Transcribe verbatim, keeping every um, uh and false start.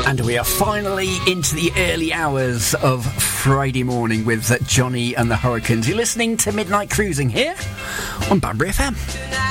And we are finally into the early hours of Friday morning with Johnny and the Hurricanes. You're listening to Midnight Cruising here on Banbury F M.